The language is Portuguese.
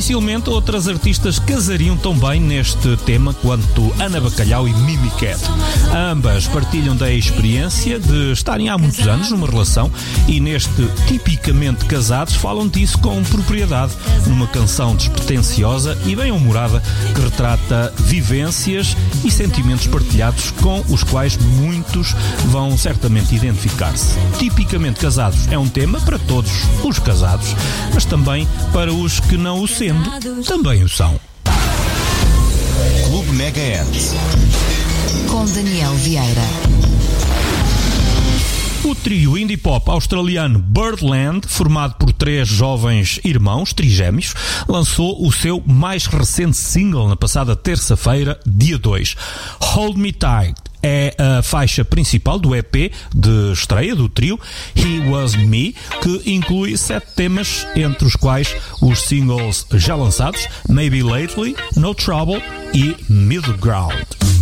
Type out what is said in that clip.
Dificilmente outras artistas casariam tão bem neste tema quanto Ana Bacalhau e Mimi Cat. Ambas partilham da experiência de estarem há muitos anos numa relação e neste Tipicamente Casados falam disso com propriedade, numa canção despretensiosa e bem-humorada que retrata vivências e sentimentos partilhados com os quais muitos vão certamente identificar-se. Tipicamente Casados é um tema para todos os casados, mas também para os que não o sendo, também o são. Clube Megahertz com Daniel Vieira. O trio indie pop australiano Birdland, formado por 3 jovens irmãos, trigêmeos, lançou o seu mais recente single na passada terça-feira, dia 2. Hold Me Tight é a faixa principal do EP de estreia do trio He Was Me, que inclui 7 temas, entre os quais os singles já lançados Maybe Lately, No Trouble e Middle Ground.